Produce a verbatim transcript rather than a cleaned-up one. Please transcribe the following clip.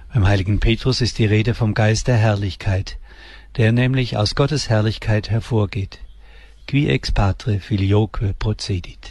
Beim heiligen Petrus ist die Rede vom Geist der Herrlichkeit, der nämlich aus Gottes Herrlichkeit hervorgeht. Qui ex patre filioque procedit.